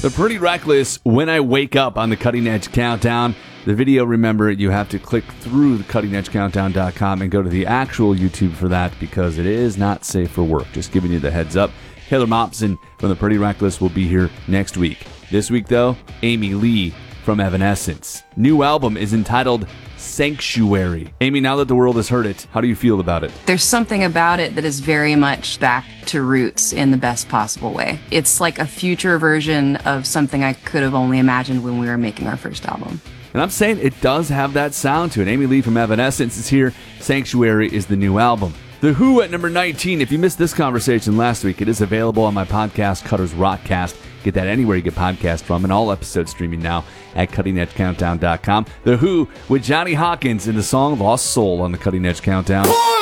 The Pretty Reckless, When I Wake Up on the Cutting Edge Countdown. The video, remember, you have to click through the cuttingedgecountdown.com and go to the actual YouTube for that because it is not safe for work. Just giving you the heads up. Taylor Momsen from The Pretty Reckless will be here next week. This week, though, Amy Lee from Evanescence. New album is entitled Sanctuary. Amy, now that the world has heard it, how do you feel about it? There's something about it that is very much back to roots in the best possible way. It's like a future version of something I could have only imagined when we were making our first album. And I'm saying it does have that sound to it. Amy Lee from Evanescence is here. Sanctuary is the new album. The Who at number 19. If you missed this conversation last week, it is available on my podcast, Cutter's Rockcast. Get that anywhere you get podcasts from, and all episodes streaming now at cuttingedgecountdown.com. The Who with Johnny Hawkins in the song Lost Soul on the Cutting Edge Countdown.